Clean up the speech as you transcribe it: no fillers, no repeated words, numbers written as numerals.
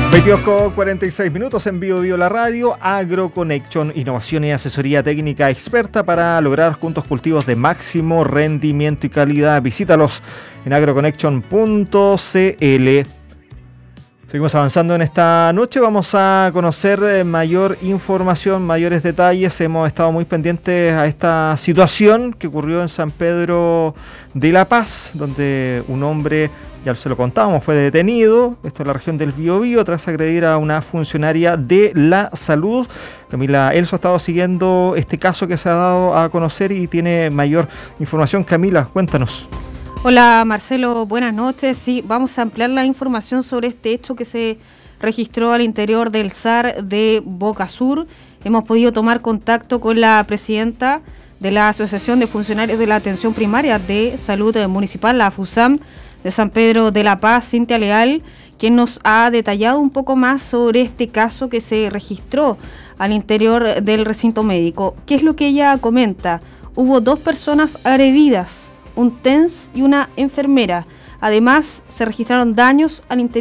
22:46 en Bio la radio. AgroConnection, innovación y asesoría técnica experta para lograr juntos cultivos de máximo rendimiento y calidad. Visítalos en agroconnection.cl. Seguimos avanzando en esta noche, vamos a conocer mayor información, mayores detalles. Hemos estado muy pendientes a esta situación que ocurrió en San Pedro de La Paz, donde un hombre, ya se lo contábamos, fue detenido, esto en la región del Biobío, tras agredir a una funcionaria de la salud. Camila Elso ha estado siguiendo este caso que se ha dado a conocer y tiene mayor información. Camila, cuéntanos. Hola Marcelo, buenas noches. Sí, vamos a ampliar la información sobre este hecho que se registró al interior del SAR de Boca Sur. Hemos podido tomar contacto con la presidenta de la Asociación de Funcionarios de la Atención Primaria de Salud Municipal, la AFUSAM, de San Pedro de La Paz, Cintia Leal, quien nos ha detallado un poco más sobre este caso que se registró al interior del recinto médico. ¿Qué es lo que ella comenta? Hubo 2 personas agredidas, un TENS y una enfermera. Además, se registraron daños al interior